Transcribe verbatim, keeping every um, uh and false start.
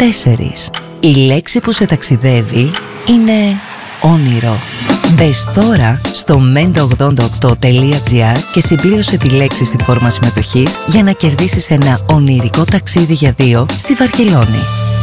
τέσσερα. Η λέξη που σε ταξιδεύει είναι όνειρο. Μπες τώρα στο μέντα ογδόντα οκτώ τελεία τζι άρ και συμπλήρωσε τη λέξη στη φόρμα συμμετοχής για να κερδίσεις ένα ονειρικό ταξίδι για δύο στη Βαρκελόνη.